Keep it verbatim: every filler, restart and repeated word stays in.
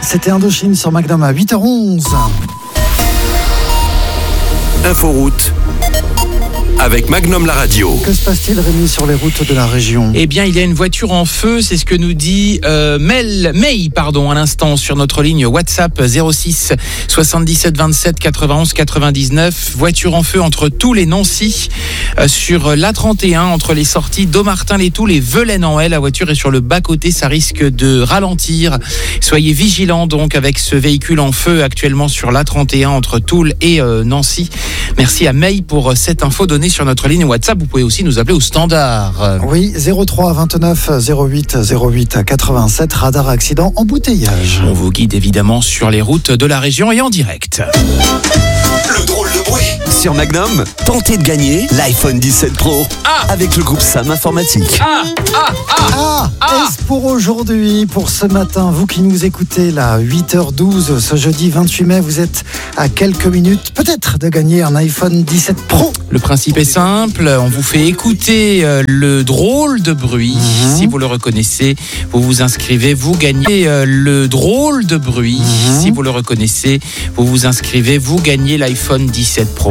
C'était Indochine sur Magnum à huit heures onze. Inforoute avec Magnum la radio. Que se passe-t-il, Rémi, sur les routes de la région ? Eh bien, il y a une voiture en feu, c'est ce que nous dit euh, Mel, May, pardon, à l'instant sur notre ligne WhatsApp zéro six soixante-dix-sept vingt-sept quatre-vingt-onze quatre-vingt-dix-neuf. Voiture en feu entre Toul et Nancy, euh, sur l'A trente et un, entre les sorties d'Aumartin-les-Toul et Velaine-en-Haye. La voiture est sur le bas-côté, ça risque de ralentir. Soyez vigilants donc avec ce véhicule en feu actuellement sur l'A trente et un entre Toul et euh, Nancy. Merci à May pour cette info donnée sur notre ligne WhatsApp. Vous pouvez aussi nous appeler au standard. Oui, zéro trois vingt-neuf zéro huit zéro huit quatre-vingt-sept, radar accident embouteillage. On vous guide évidemment sur les routes de la région et en direct. Le drôle de bruit. Sur Magnum, tentez de gagner l'iPhone dix-sept Pro Ah avec le groupe Sam Informatique. Ah, ah, ah, Ah, Ah. est-ce pour aujourd'hui, pour ce matin, vous qui nous écoutez là, huit heures douze, ce jeudi vingt-huit mai, vous êtes à quelques minutes peut-être de gagner un iPhone dix-sept Pro. Le principe est simple, on vous fait écouter euh, le drôle de bruit. Mhm. Si vous le reconnaissez, vous vous inscrivez, vous gagnez euh, le drôle de bruit. Mhm. Si vous le reconnaissez, vous vous inscrivez, vous gagnez l'iPhone dix-sept Pro.